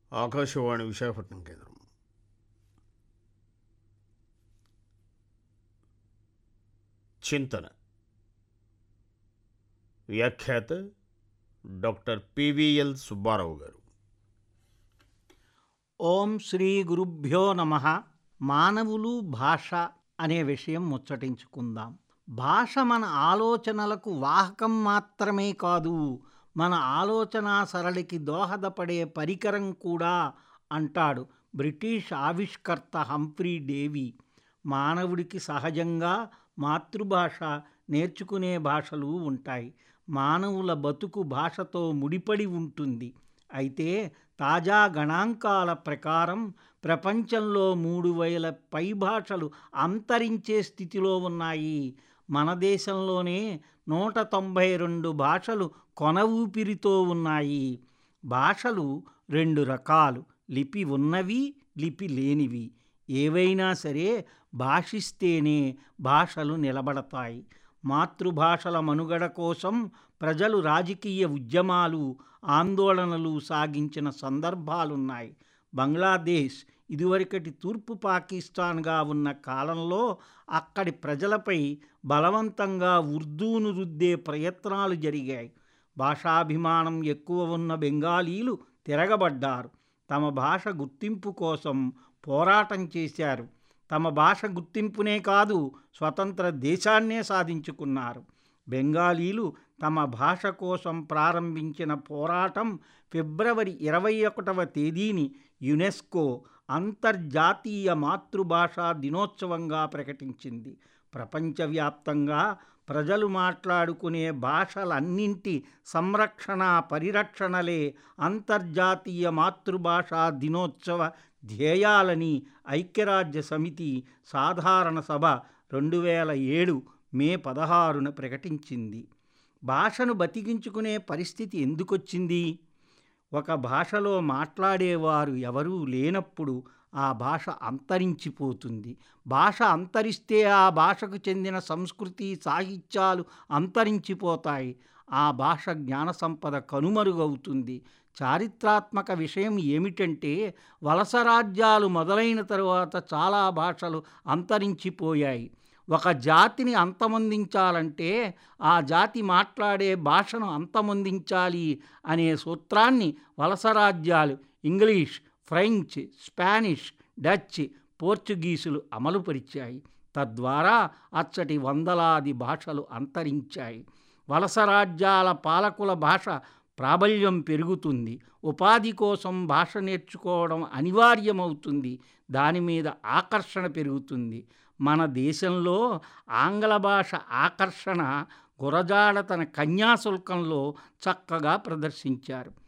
ఆకాశవాణి విశాఖపట్నం కేంద్రం. చింతన. వ్యాఖ్యాత డాక్టర్ పివిఎల్ సుబ్బారావు గారు. ఓం శ్రీ గురుభ్యో నమః. మానవులు భాష అనే విషయం ముచ్చటించుకుందాం. భాష మన ఆలోచనలకు వాహకం మాత్రమే కాదు, మన ఆలోచన సరళికి దోహదపడే పరికరం కూడా అంటాడు బ్రిటిష్ ఆవిష్కర్త హంఫ్రీ డేవి. మానవుడికి సహజంగా మాతృభాష, నేర్చుకునే భాషలు ఉంటాయి. మానవుల బతుకు భాషతో ముడిపడి ఉంటుంది. అయితే తాజా గణాంకాల ప్రకారం ప్రపంచంలో 3,000 పై భాషలు అంతరించే స్థితిలో ఉన్నాయి. మన దేశంలోనే 192 భాషలు కొన ఊపిరితో ఉన్నాయి. భాషలు 2 రకాలు, లిపి ఉన్నవి, లిపి లేనివి. ఏవైనా సరే భాషిస్తేనే భాషలు నిలబడతాయి. మాతృభాషల మనుగడ కోసం ప్రజలు రాజకీయ ఉద్యమాలు, ఆందోళనలు సాగించిన సందర్భాలున్నాయి. బంగ్లాదేశ్ ఇదివరకటి తూర్పు పాకిస్తాన్గా ఉన్న కాలంలో అక్కడి ప్రజలపై బలవంతంగా ఉర్దూను రుద్దే ప్రయత్నాలు జరిగాయి. భాషాభిమానం ఎక్కువ ఉన్న బెంగాలీలు తిరగబడ్డారు. తమ భాష గుర్తింపు కోసం పోరాటం చేశారు. తమ భాష గుర్తింపునే కాదు, స్వతంత్ర దేశాన్నే సాధించుకున్నారు. బెంగాలీలు తమ భాష కోసం ప్రారంభించిన పోరాటం ఫిబ్రవరి 21వ తేదీని యునెస్కో అంతర్జాతీయ మాతృభాషా దినోత్సవంగా ప్రకటించింది. ప్రపంచవ్యాప్తంగా ప్రజలు మాట్లాడుకునే భాషలన్నింటి సంరక్షణ, పరిరక్షణలే అంతర్జాతీయ మాతృభాషా దినోత్సవ ధ్యేయాలని ఐక్యరాజ్య సమితి సాధారణ సభ 2007 మే 16న ప్రకటించింది. భాషను బతికించుకునే పరిస్థితి ఎందుకొచ్చింది? ఒక భాషలో మాట్లాడేవారు ఎవరూ లేనప్పుడు ఆ భాష అంతరించిపోతుంది. భాష అంతరిస్తే ఆ భాషకు చెందిన సంస్కృతి, సాహిత్యాలు అంతరించిపోతాయి. ఆ భాష జ్ఞాన సంపద కనుమరుగవుతుంది. చారిత్రాత్మక విషయం ఏమిటంటే, వలస రాజ్యాలు మొదలైన తరువాత చాలా భాషలు అంతరించిపోయాయి. ఒక జాతిని అంతమొందించాలంటే ఆ జాతి మాట్లాడే భాషను అంతమొందించాలి అనే సూత్రాన్ని వలసరాజ్యాలు ఇంగ్లీష్, ఫ్రెంచ్, స్పానిష్, డచ్, పోర్చుగీసులు అమలుపరిచాయి. తద్వారా అచ్చటి వందలాది భాషలు అంతరించాయి. వలసరాజ్యాల పాలకుల భాష ప్రాబల్యం పెరుగుతుంది. ఉపాధి కోసం భాష నేర్చుకోవడం అనివార్యమవుతుంది. దాని మీద ఆకర్షణ పెరుగుతుంది. మన దేశంలో ఆంగ్ల భాష ఆకర్షణ గురజాడ తన కన్యాశుల్కంలో చక్కగా ప్రదర్శించారు.